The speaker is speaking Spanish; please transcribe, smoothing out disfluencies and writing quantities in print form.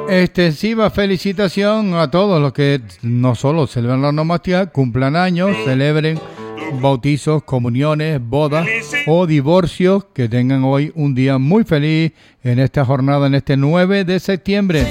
Extensiva felicitación a todos los que no solo celebran la onomástica, cumplan años, celebren bautizos, comuniones, bodas o divorcios, que tengan hoy un día muy feliz en esta jornada, en este 9 de septiembre.